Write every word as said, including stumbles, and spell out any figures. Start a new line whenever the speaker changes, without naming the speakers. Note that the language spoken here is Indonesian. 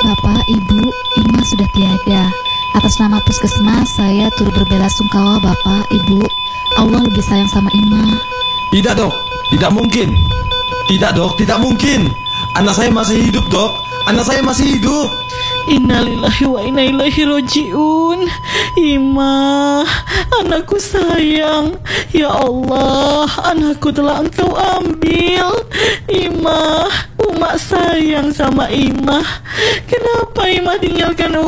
Bapak, Ibu, Ima sudah tiada. Atas nama puskesmas, saya turut berbelasungkawa Bapak, Ibu. Allah lebih sayang sama Ima.
Tidak dok, tidak mungkin. Tidak dok, tidak mungkin. Anak saya masih hidup dok. Anak saya masih hidup.
Innalillahi wa inna ilaihi rajiun. Ima, anakku sayang. Ya Allah, anakku telah Engkau ambil. Ima, Umak sayang sama Ima. Kenapa Ima tinggalkan